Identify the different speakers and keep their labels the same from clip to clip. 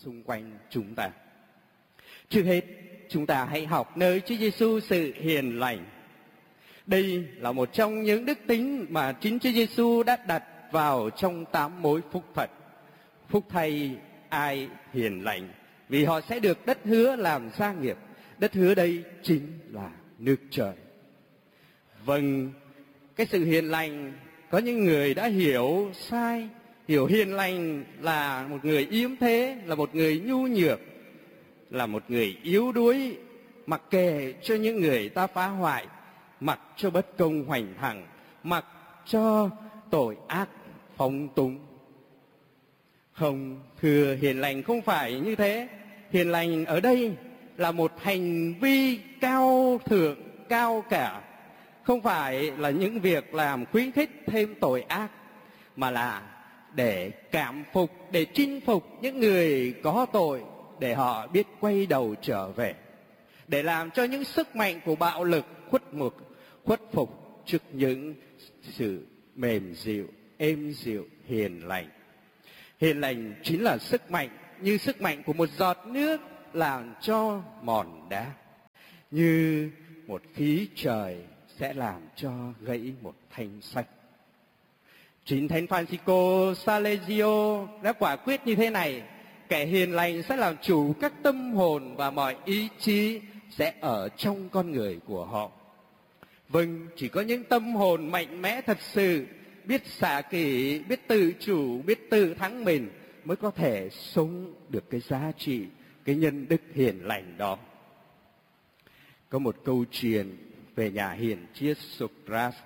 Speaker 1: xung quanh chúng ta. Trước hết, chúng ta hãy học nơi Chúa Giêsu sự hiền lành. Đây là một trong những đức tính mà chính Chúa Giêsu đã đặt vào trong 8 mối phúc Phật. Phúc thay ai hiền lành, vì họ sẽ được đất hứa làm gia nghiệp. Đất hứa đây chính là nước trời. Vâng, cái sự hiền lành, có những người đã hiểu sai, hiểu hiền lành là một người yếm thế, là một người nhu nhược, là một người yếu đuối, mặc kệ cho những người ta phá hoại, mặc cho bất công hoành hành, mặc cho tội ác phóng túng. Không, thưa, hiền lành không phải như thế. Hiền lành ở đây là một hành vi cao thượng, cao cả. Không phải là những việc làm khuyến khích thêm tội ác, mà là để cảm phục, để chinh phục những người có tội, để họ biết quay đầu trở về, để làm cho những sức mạnh của bạo lực khuất phục trước những sự mềm dịu, êm dịu, hiền lành. Hiền lành chính là sức mạnh, như sức mạnh của một giọt nước làm cho mòn đá, như một khí trời sẽ làm cho gãy một thanh sách. Chính Thánh Francisco Salesio đã quả quyết như thế này: kẻ hiền lành sẽ làm chủ các tâm hồn và mọi ý chí sẽ ở trong con người của họ. Vâng, chỉ có những tâm hồn mạnh mẽ thật sự, biết xả kỷ, biết tự chủ, biết tự thắng mình, mới có thể sống được cái giá trị, cái nhân đức hiền lành đó. Có một câu chuyện về nhà hiền triết Socrates.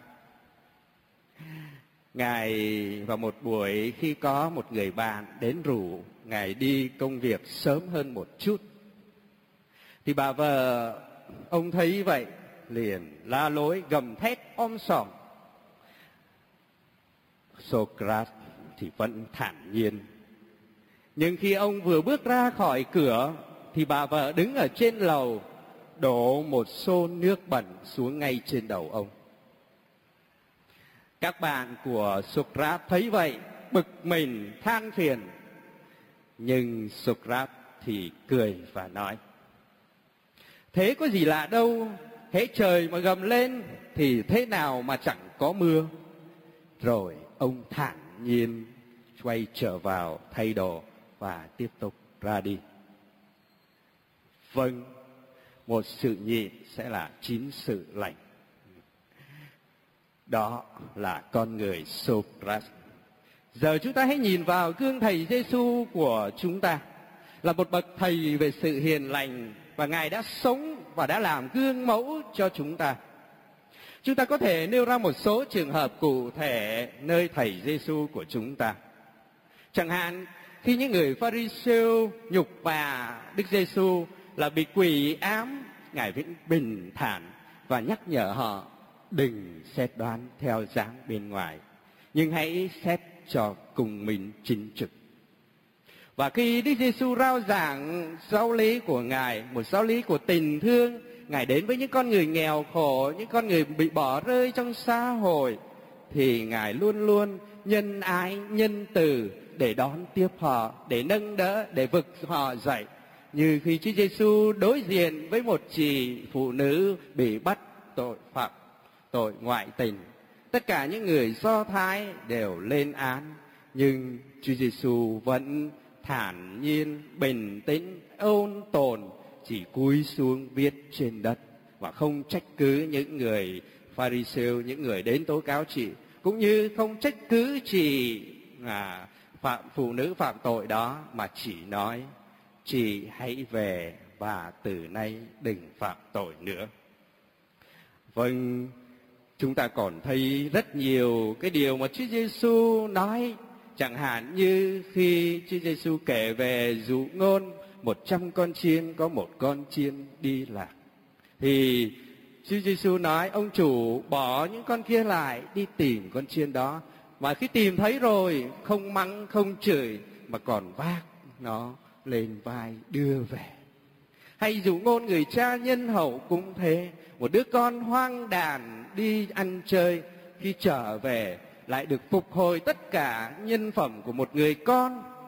Speaker 1: Ngài vào một buổi khi có một người bạn đến rủ Ngài đi công việc sớm hơn một chút, thì bà vợ ông thấy vậy liền la lối gầm thét om sòm. Socrates thì vẫn thản nhiên. Nhưng khi ông vừa bước ra khỏi cửa thì bà vợ đứng ở trên lầu đổ một xô nước bẩn xuống ngay trên đầu ông. Các bạn của Socrates thấy vậy bực mình than phiền, nhưng Socrates thì cười và nói: thế có gì lạ đâu, hễ trời mà gầm lên thì thế nào mà chẳng có mưa. Rồi ông thản nhiên quay trở vào thay đồ và tiếp tục ra đi. Vâng, một sự nhịn sẽ là 9 sự lành. Đó là con người Socrates. Giờ chúng ta hãy nhìn vào gương thầy Giêsu của chúng ta, là một bậc thầy về sự hiền lành, và Ngài đã sống và đã làm gương mẫu cho chúng ta. Chúng ta có thể nêu ra một số trường hợp cụ thể nơi thầy Giêsu của chúng ta. Chẳng hạn khi những người Pha-ri-siêu nhục mạ Đức Giêsu là bị quỷ ám, Ngài vẫn bình thản và nhắc nhở họ đừng xét đoán theo dáng bên ngoài, nhưng hãy xét cho cùng mình chính trực. Và khi Đức Giêsu rao giảng giáo lý của Ngài, một giáo lý của tình thương, Ngài đến với những con người nghèo khổ, những con người bị bỏ rơi trong xã hội, thì Ngài luôn luôn nhân ái, nhân từ để đón tiếp họ, để nâng đỡ, để vực họ dậy. Như khi Chúa Giêsu đối diện với một chị phụ nữ bị bắt tội ngoại tình, tất cả những người Do Thái đều lên án, nhưng Chúa Giêsu vẫn thản nhiên, bình tĩnh, ôn tồn, chỉ cúi xuống viết trên đất và không trách cứ những người Pha-ri-siêu, những người đến tố cáo chị, cũng như không trách cứ chị phụ nữ phạm tội đó, mà chỉ nói: chị hãy về và từ nay đừng phạm tội nữa. Vâng, chúng ta còn thấy rất nhiều cái điều mà Chúa Giêsu nói. Chẳng hạn như khi Chúa Giêsu kể về dụ ngôn 100 con chiên có một con chiên đi lạc, thì Chúa Giêsu nói ông chủ bỏ những con kia lại đi tìm con chiên đó, và khi tìm thấy rồi không mắng không chửi mà còn vác nó lên vai đưa về. Hay dụ ngôn người cha nhân hậu cũng thế, một đứa con hoang đàn đi ăn chơi, khi trở về lại được phục hồi tất cả nhân phẩm của một người con.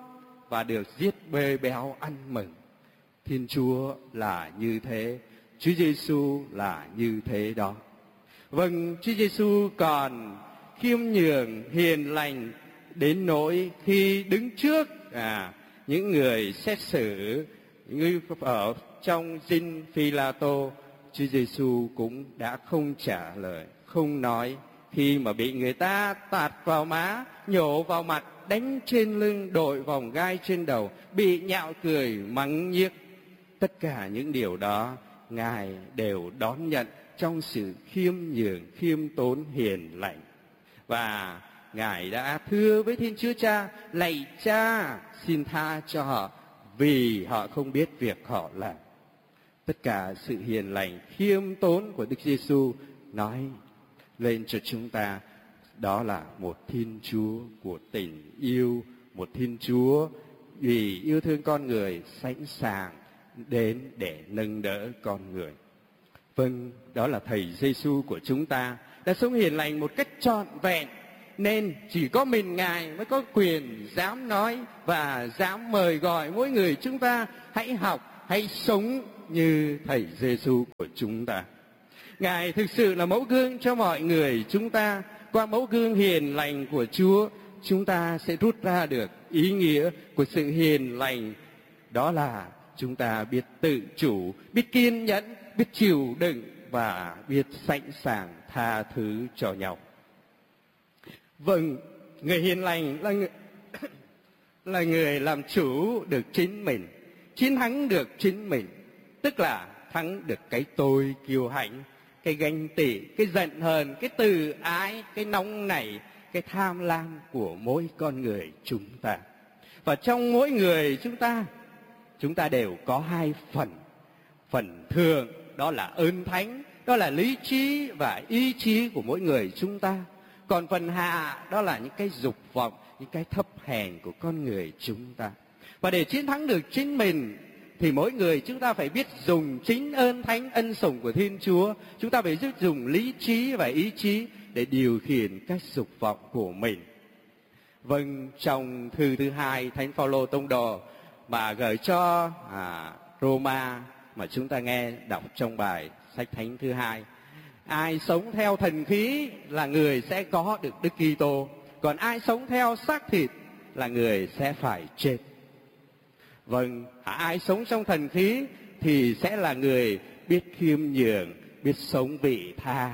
Speaker 1: và được giết bê béo ăn mừng. Thiên Chúa là như thế, Chúa Giêsu là như thế đó. Vâng, Chúa Giêsu còn khiêm nhường, hiền lành đến nỗi khi đứng trước những người xét xử, những người ở trong dinh Phi-la-tô, Chúa Giêsu cũng đã không trả lời, không nói. Khi mà bị người ta tạt vào má, nhổ vào mặt, đánh trên lưng, đội vòng gai trên đầu, bị nhạo cười, mắng nhiếc, tất cả những điều đó Ngài đều đón nhận trong sự khiêm nhường, khiêm tốn, hiền lành. Và Ngài đã thưa với Thiên Chúa Cha: lạy Cha, xin tha cho họ vì họ không biết việc họ làm. Tất cả sự hiền lành, khiêm tốn của Đức Giêsu nói lên cho chúng ta đó là một Thiên Chúa của tình yêu, một Thiên Chúa vì yêu thương con người sẵn sàng đến để nâng đỡ con người. Vâng, đó là Thầy Giêsu của chúng ta đã sống hiền lành một cách trọn vẹn, nên chỉ có mình Ngài mới có quyền dám nói và dám mời gọi mỗi người chúng ta hãy học, hãy sống như Thầy Giêsu của chúng ta. Ngài thực sự là mẫu gương cho mọi người chúng ta. Qua mẫu gương hiền lành của Chúa, chúng ta sẽ rút ra được ý nghĩa của sự hiền lành. Đó là chúng ta biết tự chủ, biết kiên nhẫn, biết chịu đựng và biết sẵn sàng tha thứ cho nhau. Vâng, người hiền lành là người làm chủ được chính mình, chiến thắng được chính mình, tức là thắng được cái tôi kiêu hãnh, cái ganh tị, cái giận hờn, cái từ ái, cái nóng nảy, cái tham lam của mỗi con người chúng ta. Và trong mỗi người chúng ta đều có hai phần. Phần thượng đó là ơn thánh, đó là lý trí và ý chí của mỗi người chúng ta. Còn phần hạ đó là những cái dục vọng, những cái thấp hèn của con người chúng ta. Và để chiến thắng được chính mình thì mỗi người chúng ta phải biết dùng chính ơn thánh, ân sủng của Thiên Chúa. Chúng ta phải biết dùng lý trí và ý chí để điều khiển các dục vọng của mình. Vâng, trong thư thứ 2 Thánh Phaolô tông đồ mà gửi cho Roma mà chúng ta nghe đọc trong bài sách thánh thứ 2, ai sống theo thần khí là người sẽ có được Đức Kitô, còn ai sống theo xác thịt là người sẽ phải chết. Vâng, ai sống trong thần khí thì sẽ là người biết khiêm nhường, biết sống vị tha.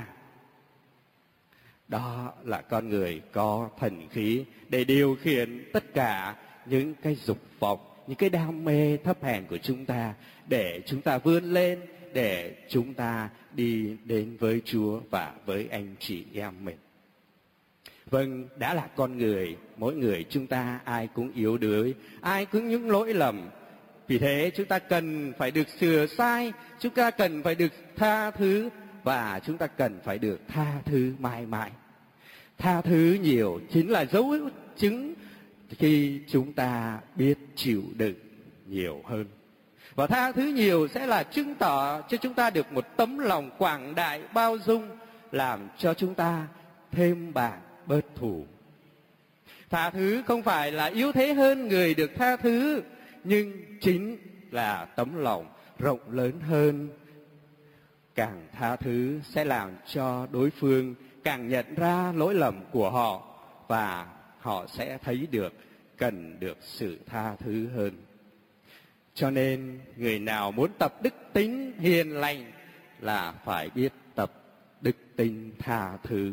Speaker 1: Đó là con người có thần khí để điều khiển tất cả những cái dục vọng, những cái đam mê thấp hèn của chúng ta, để chúng ta vươn lên, để chúng ta đi đến với Chúa và với anh chị em mình. Vâng, đã là con người, mỗi người chúng ta ai cũng yếu đuối, ai cũng những lỗi lầm. Vì thế chúng ta cần phải được sửa sai, chúng ta cần phải được tha thứ và chúng ta cần phải được tha thứ mãi mãi. Tha thứ nhiều chính là dấu chứng khi chúng ta biết chịu đựng nhiều hơn. Và tha thứ nhiều sẽ là chứng tỏ cho chúng ta được một tấm lòng quảng đại bao dung, làm cho chúng ta thêm bạc bớt thù. Tha thứ không phải là yếu thế hơn người được tha thứ, nhưng chính là tấm lòng rộng lớn hơn. Càng tha thứ sẽ làm cho đối phương càng nhận ra lỗi lầm của họ và họ sẽ thấy được cần được sự tha thứ hơn. Cho nên người nào muốn tập đức tính hiền lành là phải biết tập đức tính tha thứ.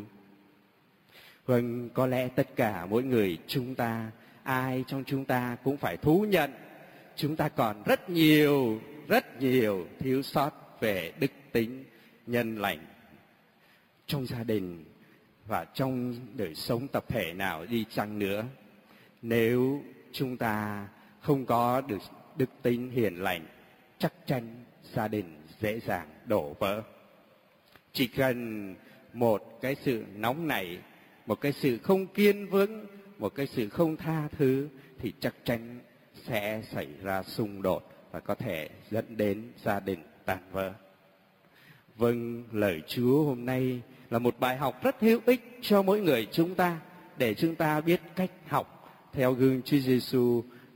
Speaker 1: Vâng, có lẽ tất cả mỗi người chúng ta, ai trong chúng ta cũng phải thú nhận chúng ta còn rất nhiều thiếu sót về đức tính nhân lành. Trong gia đình và trong đời sống tập thể nào đi chăng nữa, nếu chúng ta không có được đức tính hiền lành, chắc chắn gia đình dễ dàng đổ vỡ. Chỉ cần một cái sự nóng nảy, một cái sự không kiên vững, một cái sự không tha thứ thì chắc chắn sẽ xảy ra xung đột và có thể dẫn đến gia đình tan vỡ. Vâng, lời Chúa hôm nay là một bài học rất hữu ích cho mỗi người chúng ta, để chúng ta biết cách học theo gương Chúa Giêsu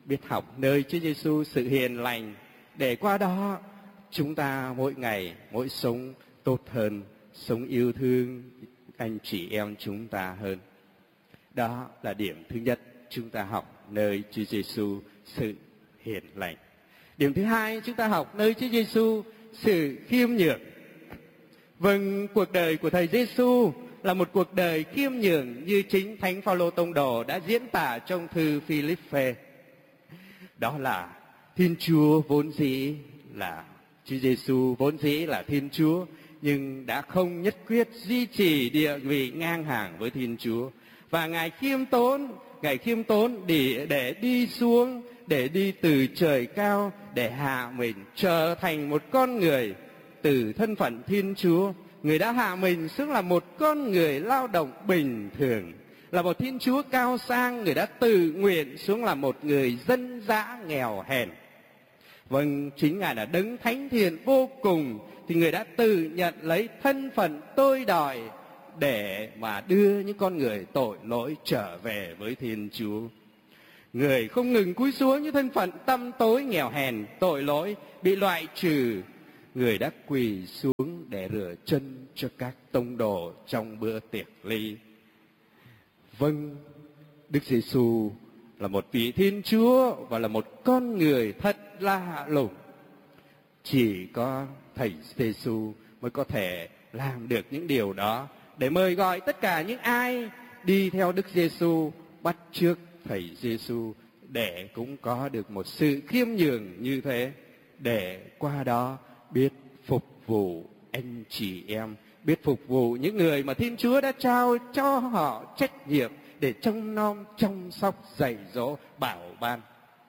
Speaker 1: biết học nơi Chúa Giêsu sự hiền lành, để qua đó chúng ta mỗi ngày mỗi sống tốt hơn, sống yêu thương anh chị em chúng ta hơn. Đó là điểm thứ nhất, chúng ta học nơi Chúa Giêsu sự hiền lành. Điểm thứ hai, chúng ta học nơi Chúa Giêsu sự khiêm nhường. Vâng, cuộc đời của Thầy Giêsu là một cuộc đời khiêm nhường như chính Thánh Phaolô Tông Đồ đã diễn tả trong thư Philippe. Đó là Thiên Chúa vốn dĩ là Chúa Giêsu vốn dĩ là Thiên Chúa, nhưng đã không nhất quyết duy trì địa vị ngang hàng với Thiên Chúa, và Ngài khiêm tốn để đi xuống, để đi từ trời cao, để hạ mình trở thành một con người. Từ thân phận Thiên Chúa, Người đã hạ mình xuống là một con người lao động bình thường, là một Thiên Chúa cao sang. Người đã tự nguyện xuống là một người dân dã nghèo hèn. Vâng, chính Ngài là đấng thánh thiện vô cùng, thì Người đã tự nhận lấy thân phận tôi đòi để mà đưa những con người tội lỗi trở về với Thiên Chúa. Người không ngừng cúi xuống những thân phận tăm tối, nghèo hèn, tội lỗi, bị loại trừ. Người đã quỳ xuống để rửa chân cho các tông đồ trong bữa tiệc ly. Vâng, Đức Giêsu là một vị Thiên Chúa và là một con người thật lạ lùng. Chỉ có Thầy Giêsu mới có thể làm được những điều đó, để mời gọi tất cả những ai đi theo Đức Giêsu, bắt chước Thầy Giêsu, để cũng có được một sự khiêm nhường như thế, để qua đó biết phục vụ anh chị em, biết phục vụ những người mà Thiên Chúa đã trao cho họ trách nhiệm để trông nom, chăm sóc, dạy dỗ, bảo ban.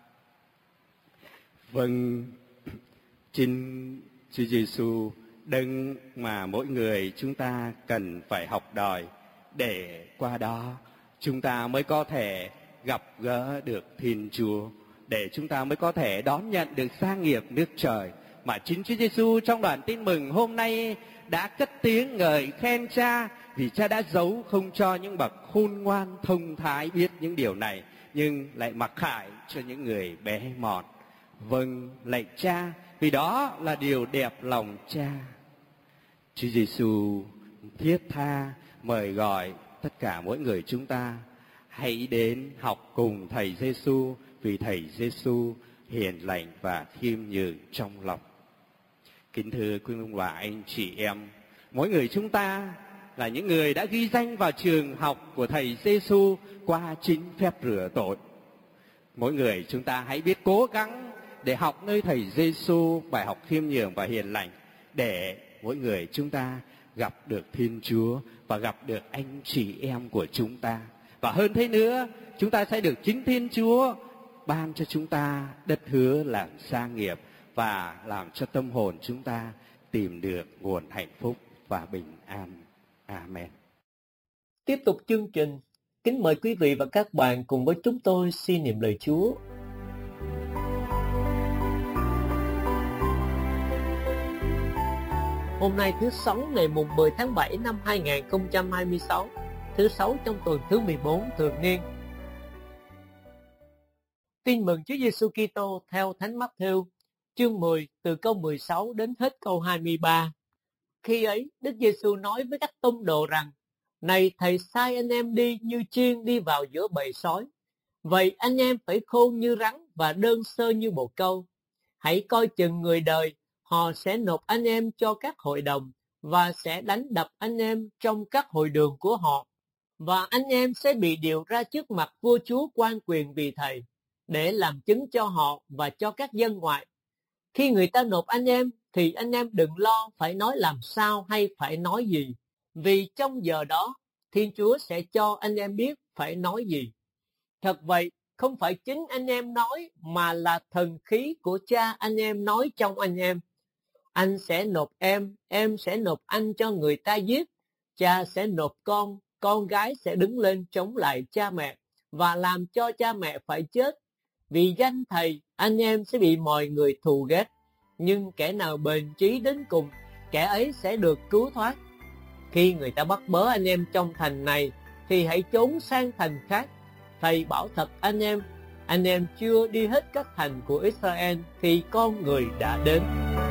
Speaker 1: Vâng, chính Chúa Giêsu đấng mà mỗi người chúng ta cần phải học đòi, để qua đó chúng ta mới có thể gặp gỡ được Thiên Chúa, để chúng ta mới có thể đón nhận được gia nghiệp nước trời mà chính Chúa Giêsu trong đoạn tin mừng hôm nay đã cất tiếng ngợi khen Cha, vì Cha đã giấu không cho những bậc khôn ngoan thông thái biết những điều này, nhưng lại mặc khải cho những người bé mọn. Vâng, lạy Cha, vì đó là điều đẹp lòng Cha. Chúa Giêsu thiết tha mời gọi tất cả mỗi người chúng ta hãy đến học cùng Thầy Giêsu, vì Thầy Giêsu hiền lành và khiêm nhường trong lòng. Kính thưa quý ông bà anh chị em, mỗi người chúng ta là những người đã ghi danh vào trường học của Thầy Giêsu qua chính phép rửa tội. Mỗi người chúng ta hãy biết cố gắng để học nơi Thầy Giêsu bài học khiêm nhường và hiền lành, để mỗi người chúng ta gặp được Thiên Chúa và gặp được anh chị em của chúng ta. Và hơn thế nữa, chúng ta sẽ được chính Thiên Chúa ban cho chúng ta đất hứa làm gia nghiệp, và làm cho tâm hồn chúng ta tìm được nguồn hạnh phúc và bình an. Amen.
Speaker 2: Tiếp tục chương trình, kính mời quý vị và các bạn cùng với chúng tôi suy niệm lời Chúa. Hôm nay thứ Sáu ngày mùng 10 tháng 7 năm 2026, thứ Sáu trong tuần thứ 14 thường niên. Tin mừng Chúa Giêsu Kitô theo Thánh Mátthêu, chương 10 từ câu 16 đến hết câu 23. Khi ấy, Đức Giêsu nói với các tông đồ rằng: Này, Thầy sai anh em đi như chiên đi vào giữa bầy sói. Vậy anh em phải khôn như rắn và đơn sơ như bồ câu. Hãy coi chừng người đời, họ sẽ nộp anh em cho các hội đồng và sẽ đánh đập anh em trong các hội đường của họ. Và anh em sẽ bị điều ra trước mặt vua chúa quan quyền vì Thầy, để làm chứng cho họ và cho các dân ngoại. Khi người ta nộp anh em, thì anh em đừng lo phải nói làm sao hay phải nói gì, vì trong giờ đó, Thiên Chúa sẽ cho anh em biết phải nói gì. Thật vậy, không phải chính anh em nói, mà là thần khí của Cha anh em nói trong anh em. Anh sẽ nộp em sẽ nộp anh cho người ta giết, cha sẽ nộp con gái sẽ đứng lên chống lại cha mẹ, và làm cho cha mẹ phải chết. Vì danh Thầy, anh em sẽ bị mọi người thù ghét, nhưng kẻ nào bền chí đến cùng, kẻ ấy sẽ được cứu thoát. Khi người ta bắt bớ anh em trong thành này, thì hãy trốn sang thành khác. Thầy bảo thật anh Anh em chưa đi hết các thành của Israel thì con người đã đến.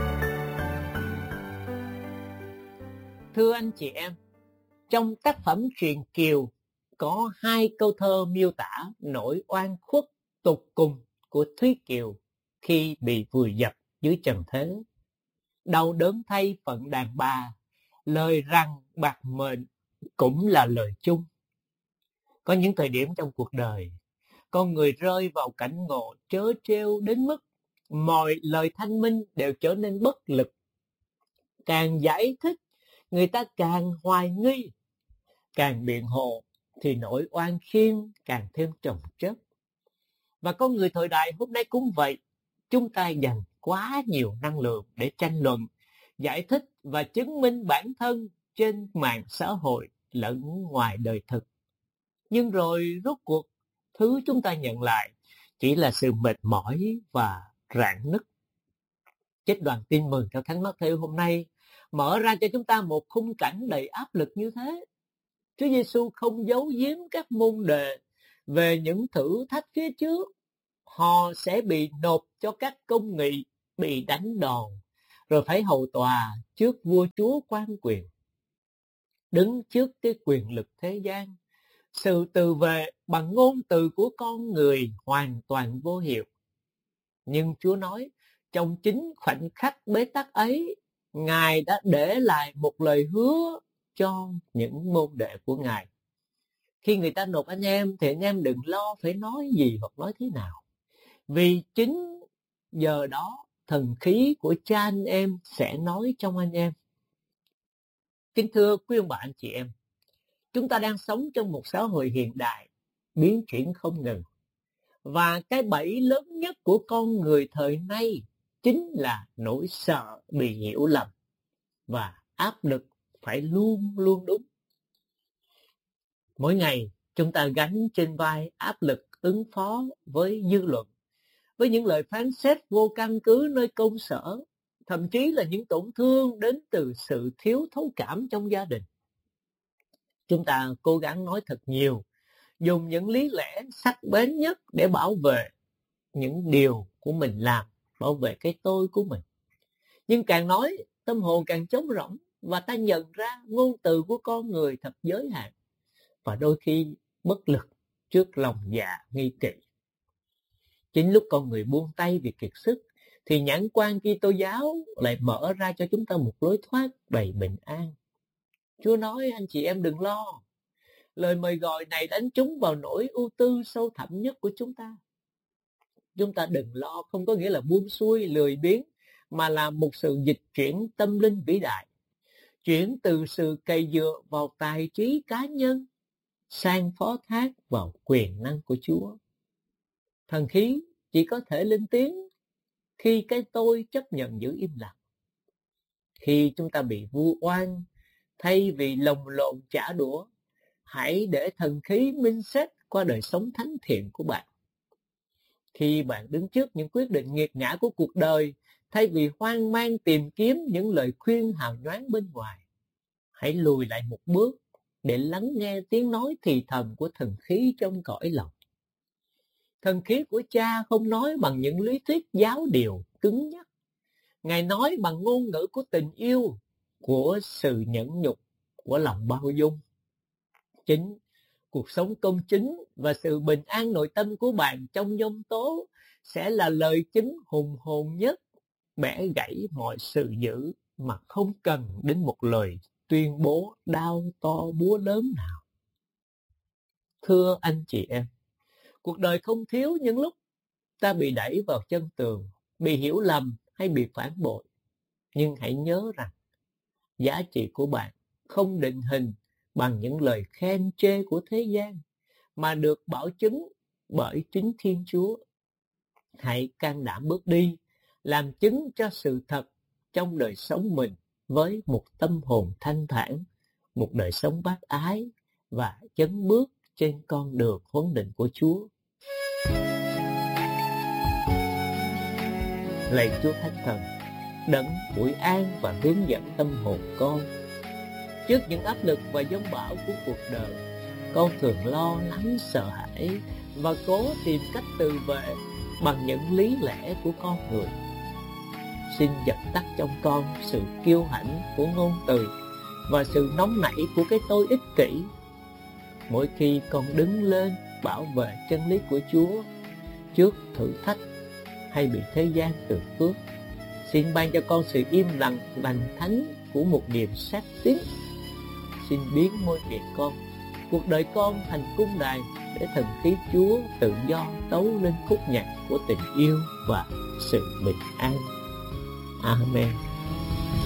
Speaker 2: Thưa anh chị em, trong tác phẩm Truyện Kiều có 2 câu thơ miêu tả nỗi oan khuất tột cùng của Thúy Kiều khi bị vùi dập dưới trần thế. Đau đớn thay phận đàn bà, lời rằng bạc mệnh cũng là lời chung. Có những thời điểm trong cuộc đời, con người rơi vào cảnh ngộ trớ trêu đến mức mọi lời thanh minh đều trở nên bất lực. Càng giải thích, người ta càng hoài nghi, càng biện hộ thì nỗi oan khiên càng thêm chồng chất. Và con người thời đại hôm nay cũng vậy, chúng ta dành quá nhiều năng lượng để tranh luận, giải thích và chứng minh bản thân trên mạng xã hội lẫn ngoài đời thực. Nhưng rồi rốt cuộc, thứ chúng ta nhận lại chỉ là sự mệt mỏi và rạn nứt. Chích đoàn tin mừng theo Thánh Mát-thêu hôm nay mở ra cho chúng ta một khung cảnh đầy áp lực như thế. Chúa Giêsu không giấu giếm các môn đệ về những thử thách phía trước. Họ sẽ bị nộp cho các công nghị, bị đánh đòn, rồi phải hầu tòa trước vua chúa quan quyền. Đứng trước cái quyền lực thế gian, sự từ vệ bằng ngôn từ của con người hoàn toàn vô hiệu. Nhưng Chúa nói, trong chính khoảnh khắc bế tắc ấy, Ngài đã để lại một lời hứa cho những môn đệ của Ngài. Khi người ta nộp anh em thì anh em đừng lo phải nói gì hoặc nói thế nào. Vì chính giờ đó thần khí của cha anh em sẽ nói trong anh em. Kính thưa quý ông bà anh chị em, chúng ta đang sống trong một xã hội hiện đại, biến chuyển không ngừng. Và cái bẫy lớn nhất của con người thời nay chính là nỗi sợ bị hiểu lầm và áp lực phải luôn luôn đúng. Mỗi ngày chúng ta gánh trên vai áp lực ứng phó với dư luận, với những lời phán xét vô căn cứ nơi công sở, thậm chí là những tổn thương đến từ sự thiếu thấu cảm trong gia đình. Chúng ta cố gắng nói thật nhiều, dùng những lý lẽ sắc bén nhất để bảo vệ những điều của mình làm, bảo vệ cái tôi của mình. Nhưng càng nói, tâm hồn càng trống rỗng và ta nhận ra ngôn từ của con người thật giới hạn và đôi khi bất lực trước lòng dạ nghi kỵ. Chính lúc con người buông tay vì kiệt sức thì nhãn quan Kitô giáo lại mở ra cho chúng ta một lối thoát đầy bình an. Chúa nói anh chị em đừng lo. Lời mời gọi này đánh trúng vào nỗi ưu tư sâu thẳm nhất của chúng ta. Chúng ta đừng lo không có nghĩa là buông xuôi, lười biếng, mà là một sự dịch chuyển tâm linh vĩ đại. Chuyển từ sự cày dựa vào tài trí cá nhân sang phó thác vào quyền năng của Chúa. Thần khí chỉ có thể lên tiếng khi cái tôi chấp nhận giữ im lặng. Khi chúng ta bị vu oan, thay vì lồng lộn trả đũa, hãy để thần khí minh xét qua đời sống thánh thiện của bạn. Khi bạn đứng trước những quyết định nghiệt ngã của cuộc đời, thay vì hoang mang tìm kiếm những lời khuyên hào nhoáng bên ngoài, hãy lùi lại một bước để lắng nghe tiếng nói thì thầm của thần khí trong cõi lòng. Thần khí của Cha không nói bằng những lý thuyết giáo điều cứng nhắc. Ngài nói bằng ngôn ngữ của tình yêu, của sự nhẫn nhục, của lòng bao dung. Chính cuộc sống công chính và sự bình an nội tâm của bạn trong giông tố sẽ là lời chứng hùng hồn nhất, bẻ gãy mọi sự dữ mà không cần đến một lời tuyên bố đao to búa lớn nào. Thưa anh chị em, cuộc đời không thiếu những lúc ta bị đẩy vào chân tường, bị hiểu lầm hay bị phản bội. Nhưng hãy nhớ rằng giá trị của bạn không định hình bằng những lời khen chê của thế gian, mà được bảo chứng bởi chính Thiên Chúa. Hãy can đảm bước đi, làm chứng cho sự thật trong đời sống mình với một tâm hồn thanh thản, một đời sống bác ái và chấn bước trên con đường huấn định của Chúa. Lạy Chúa Thánh Thần, đấng ủi an và hướng dẫn tâm hồn con. Trước những áp lực và giông bão của cuộc đời, con thường lo lắng sợ hãi và cố tìm cách tự vệ bằng những lý lẽ của con người. Xin dập tắt trong con sự kiêu hãnh của ngôn từ và sự nóng nảy của cái tôi ích kỷ. Mỗi khi con đứng lên bảo vệ chân lý của Chúa trước thử thách hay bị thế gian từ phước, xin ban cho con sự im lặng lành thánh của một niềm sát tín. Xin biến môi miệng con, cuộc đời con thành cung đài để thần khí Chúa tự do tấu lên khúc nhạc của tình yêu và sự bình an. Amen.